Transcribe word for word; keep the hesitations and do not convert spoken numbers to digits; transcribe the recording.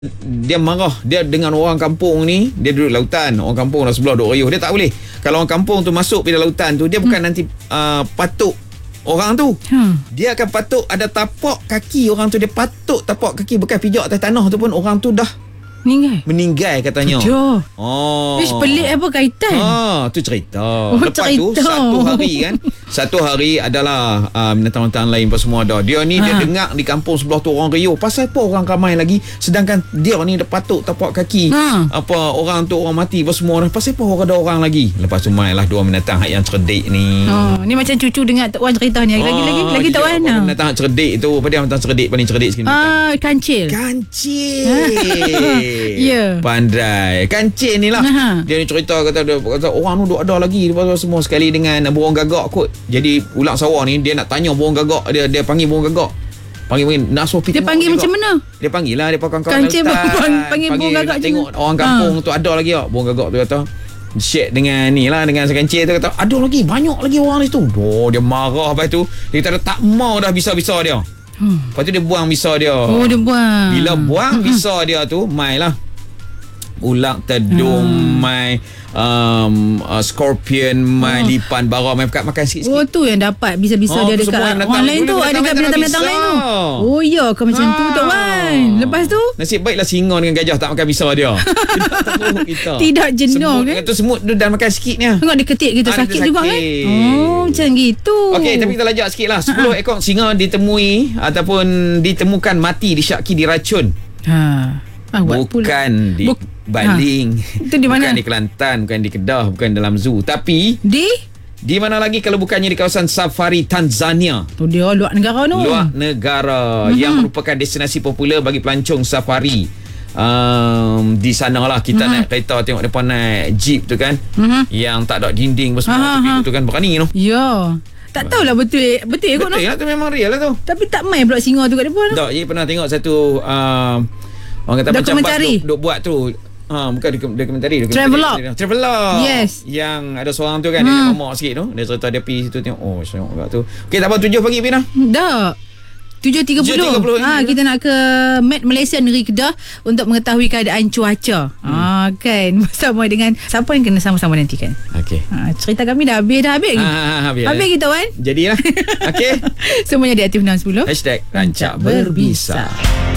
dia marah dia dengan orang kampung ni. Dia duduk lautan, orang kampung dah sebelah duk riuh. Dia tak boleh, kalau orang kampung tu masuk pergi lautan tu, dia bukan hmm. nanti uh, patuk orang tu. hmm. Dia akan patuk ada tapak kaki orang tu. Dia patuk tapak kaki bekas pijak atas tanah tu pun orang tu dah meninggal. Meninggal katanya. Betul. Oh. Ish, pelik apa kaitan? Ah, tu cerita. Oh, Lepas cerita. tu satu hari kan. Satu hari adalah uh, binatang-binatang lain pun semua ada. Dia ni ha. dia dengar di kampung sebelah tu orang riuh. Pasal apa orang ramai lagi, sedangkan dia ni dah patuk tapak kaki. Ha. Apa orang tu orang mati pun semua. Pasal apa orang ada orang lagi? Lepas tu mainlah dua binatang yang cerdik ni. Oh, ni macam cucu dengar Tok Wan cerita ni. Lagi-lagi lagi Tok Wan. Ah, binatang cerdik tu. Apa dia binatang cerdik paling cerdik sikit? Ah, kancil. Kancil. Ya. Yeah. Pandai. Kancil ni lah. Aha. Dia ni cerita kata, dia kata orang tu ada lagi lepas semua sekali dengan burung gagak kot. Jadi ulang sawah ni dia nak tanya burung gagak, dia dia panggil burung gagak. Panggil panggil nak suruh Dia panggil macam mana? Dia panggil lah, dia pakai kawan Kancil panggil, panggil burung gagak je. Tengok orang kampung ha. tu ada lagi tak burung gagak tu kata. Share dengan ni lah, dengan kancil tu kata ada lagi, banyak lagi orang di situ. Oh, dia marah lepas tu. Dia kata tak mau dah bisa-bisa dia. Hmm. Lepas tu dia buang bisa dia. Oh, dia buang. Bila buang bisa dia tu, mai lah ular tedung, hmm. mai um, uh, scorpion, mai oh. lipan bara, mai makan, makan sikit-sikit. Oh, tu yang dapat bisa-bisa oh, dia dekat orang lain tu, ada dekat binatang-binatang lain tu. Oh ya, ke macam ha. tu Tok Wan. Lepas tu nasib baiklah singa dengan gajah tak makan bisa dia. Tidak teruk kita. Tidak jenuh semut, kan? Tu semut dia dah makan sikitnya. Tengok dia ketik kita ha, sakit, sakit juga kan? Oh, macam gitu. Okey, tapi kita lajak sikit lah. sepuluh ekor singa ditemui ataupun ditemukan mati, disyaki diracun. Ha. Ah, bukan di Buk- Baling. Ha. Itu di mana? Bukan di Kelantan, bukan di Kedah, bukan dalam zoo. Tapi di di mana lagi kalau bukannya di kawasan safari Tanzania. Tu dia luar negara tu. Luar negara mm-hmm. yang merupakan destinasi popular bagi pelancong safari. Um, di sana lah kita mm-hmm. naik kereta, tengok depan naik jeep tu kan. Mm-hmm. Yang tak ada dinding semua tu, tu kan berani tu. Ya. Tak tahulah betul betul kot. Betul lah tu, memang real lah tu. Tapi tak main pula singa tu kat depan. Tak, je pernah tengok satu um, orang kata macam bas duk, duk buat tu. Ha, bukan dokumentari, Travelog. Travelog. Yes. Yang ada seorang tu kan, hmm. dia ngomong sikit tu. Dia cerita dia pergi situ tengok. Oh, tengok kat tu. Okey, tak apa, tujuh pagi Pina. Dah. tujuh tiga puluh. Ha, kita nak ke Met Malaysia Negeri Kedah untuk mengetahui keadaan cuaca. Hmm. Ha, kan. Bersama dengan siapa yang kena sama-sama nanti kan. Okey. Ha, cerita kami dah habis dah habis. Ha, ha, habis. Habis kita Wan. Jadilah. Okey. Semuanya di Aktif enam sepuluh. Hashtag Rancak Berbisa.